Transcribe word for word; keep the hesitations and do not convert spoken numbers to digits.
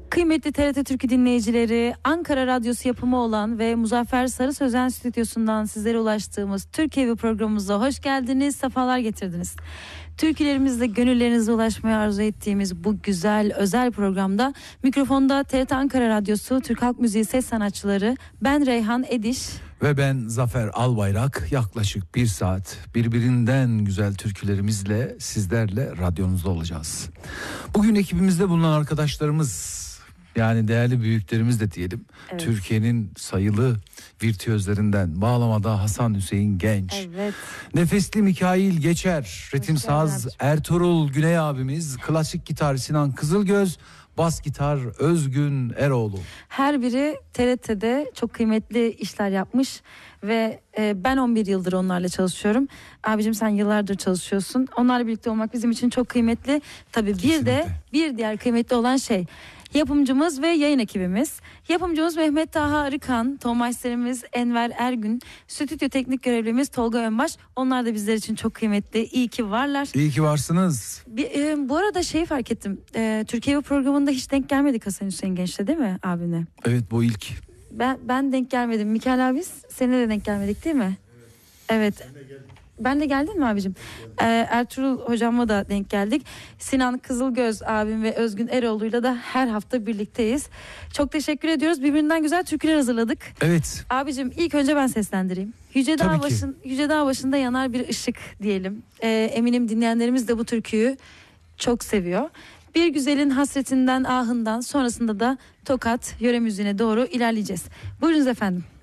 Kıymetli T R T Türkü dinleyicileri, Ankara Radyosu yapımı olan ve Muzaffer Sarı Sözen stüdyosundan sizlere ulaştığımız Türkiye Evi programımıza hoş geldiniz, sefalar getirdiniz. Türkülerimizle gönüllerinize ulaşmaya arzu ettiğimiz bu güzel özel programda mikrofonda T R T Ankara Radyosu Türk Halk Müziği ses sanatçıları, ben Reyhan Ediş ve ben Zafer Albayrak, yaklaşık bir saat birbirinden güzel türkülerimizle sizlerle radyonuzda olacağız. Bugün ekibimizde bulunan arkadaşlarımız, yani değerli büyüklerimiz de diyelim, evet. Türkiye'nin sayılı virtüözlerinden bağlamada Hasan Hüseyin Genç, evet. Nefesli Mikail Geçer, ritim saz Ertuğrul Güney abimiz, klasik gitar Sinan Kızılgöz, bas gitar Özgün Eroğlu. Her biri T R T'de çok kıymetli işler yapmış ve e, ben on bir yıldır onlarla çalışıyorum. Abicim sen yıllardır çalışıyorsun. Onlarla birlikte olmak bizim için çok kıymetli. Tabii bir de bir diğer kıymetli olan şey, yapımcımız ve yayın ekibimiz. Yapımcımız Mehmet Taha Arıkan, tonmeisterimiz Enver Ergün, stüdyo teknik görevlimiz Tolga Önbaş. Onlar da bizler için çok kıymetli. İyi ki varlar. İyi ki varsınız. Bir, e, bu arada şeyi fark ettim. E, Türkiye programında hiç denk gelmedik Hasan Hüseyin Genç'le, değil mi abine? Evet, bu ilk. Ben ben denk gelmedim. Mikael abi, seninle de denk gelmedik değil mi? Evet. Evet. Ben de geldin mi abicim? Ee, Ertuğrul hocamla da denk geldik. Sinan Kızılgöz abim ve Özgün Eroğlu'yla da her hafta birlikteyiz. Çok teşekkür ediyoruz. Birbirinden güzel türküler hazırladık. Evet. Abicim ilk önce ben seslendireyim. Yüce Dağ başın, Yüce Dağ başında yanar bir ışık diyelim. Ee, eminim dinleyenlerimiz de bu türküyü çok seviyor. Bir güzelin hasretinden, ahından, sonrasında da Tokat yöre müziğine doğru ilerleyeceğiz. Buyurunuz efendim.